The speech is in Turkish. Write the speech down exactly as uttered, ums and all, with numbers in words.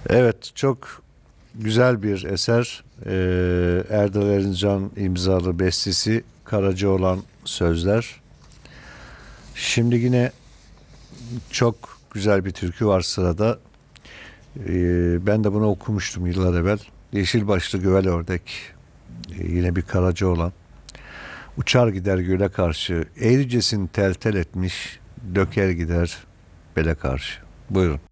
Evet, çok güzel bir eser. Ee, Erdal Erincan imzalı bestesi, Karacaoğlan sözler. Şimdi yine çok güzel bir türkü var sırada. Ee, ben de bunu okumuştum yıllar evvel. Yeşil başlı güvel ördek. Ee, yine bir Karacaoğlan. Uçar gider göle karşı. Eğricesin tel tel etmiş. Döker gider bele karşı. Buyurun.